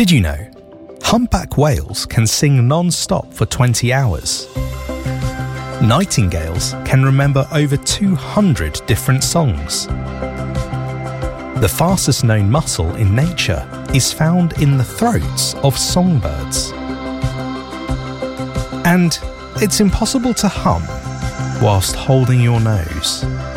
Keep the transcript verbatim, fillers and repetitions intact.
Did you know? Humpback whales can sing non-stop for twenty hours. Nightingales can remember over two hundred different songs. The fastest known muscle in nature is found in the throats of songbirds. And it's impossible to hum whilst holding your nose.